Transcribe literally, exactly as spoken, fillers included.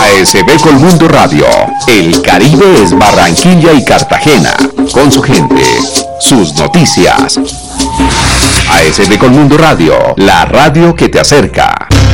A S B Colmundo Radio. El Caribe es Barranquilla y Cartagena. Con su gente, sus noticias. A S B Colmundo Radio, la radio que te acerca.